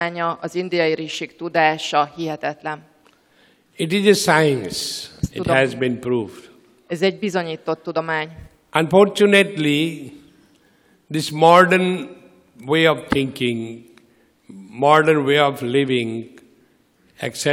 Az indiai rishik tudása hihetetlen. It is a science. It has been proved. Ez egy bizonyított tudomány. Unfortunately, this modern way of thinking, modern way of living, etc.,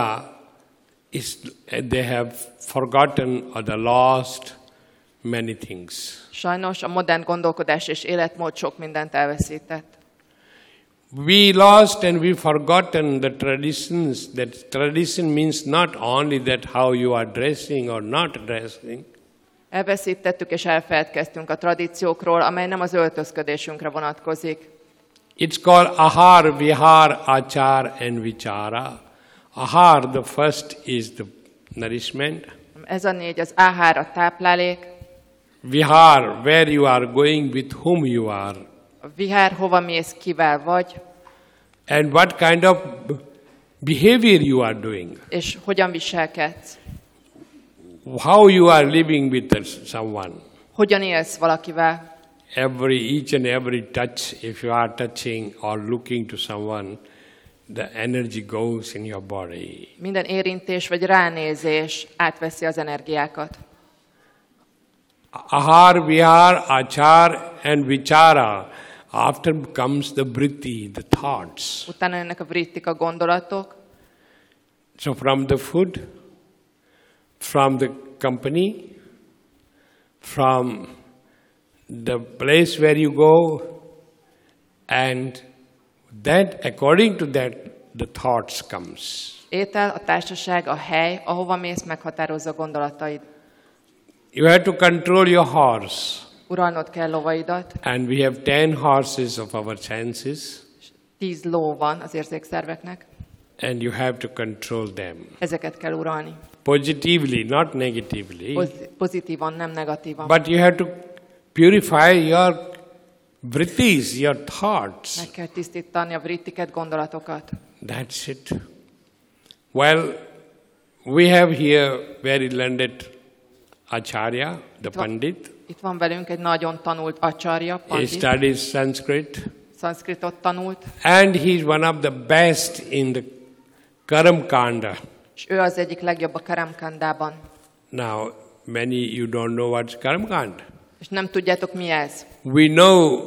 they have forgotten or they lost many things. Sajnos a modern gondolkodás és életmód sok mindent elveszített. We lost and we forgotten the traditions. That tradition means not only that how you are dressing or not dressing. Elveszítettük és elfeledkeztünk a tradíciókról, amely nem az öltözködésünkre vonatkozik. It's called ahar, vihar, achar and vichara. Ahar, the first is the nourishment. Ez a 4, az áhár, a táplálék. Vihar, where you are going, with whom you are. A vihár, hova mész, kivel vagy. And what kind of behavior you are doing. És hogyan viselkedsz. How you are living with someone. Hogyan élsz valakivel. Each and every touch, if you are touching or looking to someone, the energy goes in your body. Minden érintés vagy ránézés átveszi az energiákat. Ahar, vihar, achar and vichara. After comes the vritti, the thoughts. Utána jönnek a vrittik, a gondolatok. So from the food, from the company, from the place where you go, and that according to that the thoughts comes. Étel, a társaság, a hely, ahova mész, meghatározza gondolataid. You have to control your horse. Uralnod kell lovaidat. And we have 10 horses of our senses. 10 ló van az érzékszerveknek. And you have to control them. Ezeket kell uralni. Positively, not negatively. Pozitívan, nem negatívan. But you have to purify your vrittis, your thoughts. Meg kell tisztítani a vrittiket, gondolatokat. That's it. Well, we have here very learned Acharya, the Pandit. Itt van velünk egy nagyon tanult acharya, He Pandit. studies Sanskrit. Szanszkritot tanult. And he is one of the best in the Karam Kanda. És ő az egyik legjobb a Karamkandában. Now, many you don't know what's Karam Kanda. És nem tudjátok, mi ez. We know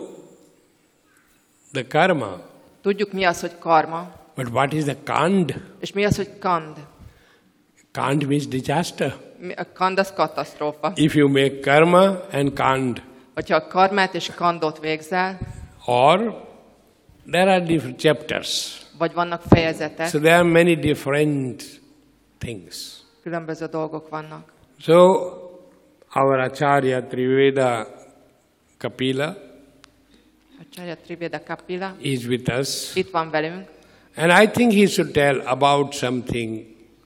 the karma. Tudjuk, mi az, hogy karma. But what is the kand? És mi az, hogy kand? Kand means disaster. A kand az katasztrófa. If you make karma and kand. Hogyha a karmát és kandot végzel, or there are different chapters. Vagy vannak fejezetek. So there are many different things. Különböző dolgok vannak. So our Acharya Triveda Kapila Acharya Triveda Kapila is with us. Itt van velünk. And I think he should tell about something,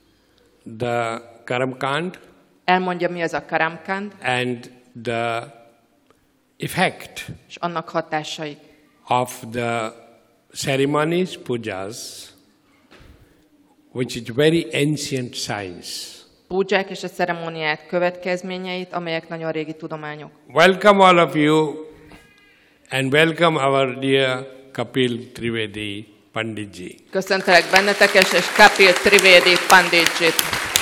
the Karamkand. Elmondja, mi az a Karamkand. And the effect. És annak hatásai. Of the ceremonies, pujas, which is very ancient science. Puják és a ceremóniák következményeit, amelyek nagyon régi tudományok. Welcome all of you and welcome our dear Kapil Trivedi Panditji. Köszöntelek benneteket és Kapil Trivedi Panditjit.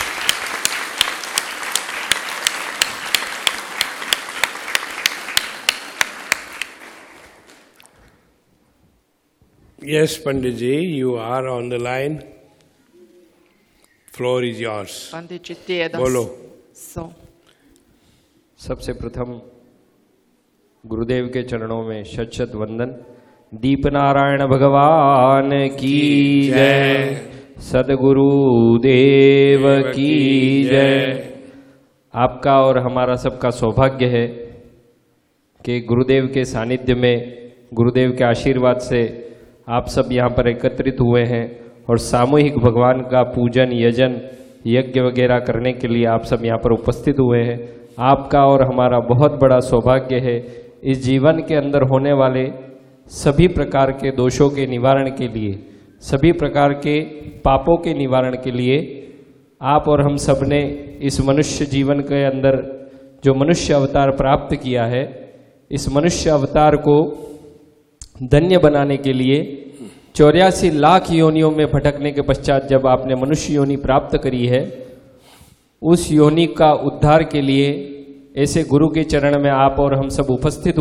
Yes, Panditji, you are on the line. Floor is yours. Panditji, tiéd a szó. सबसे प्रथम गुरुदेव के चरणों में शत शत वंदन। दीपनारायण भगवान की जय, सदगुरु देव की जय। आपका और हमारा सबका सौभाग्य है कि गुरुदेव के सानिध्य में, गुरुदेव के आशीर्वाद से आप सब यहाँ पर एकत्रित हुए हैं और सामूहिक भगवान का पूजन, यजन, यज्ञ वगैरह करने के लिए आप सब यहाँ पर उपस्थित हुए हैं। आपका और हमारा बहुत बड़ा सौभाग्य है। इस जीवन के अंदर होने वाले सभी प्रकार के दोषों के निवारण के लिए, सभी प्रकार के पापों के निवारण के लिए आप और हम सब ने इस मनुष्य जीवन के अंदर जो मनुष्य अवतार प्राप्त किया है, इस मनुष्य अवतार को धन्य बनाने के लिए 84 लाख योनियों में भटकने के पश्चात जब आपने मनुष्य योनि प्राप्त करी है, उस योनि का उद्धार के लिए ऐसे गुरु के चरण में आप और हम सब उपस्थित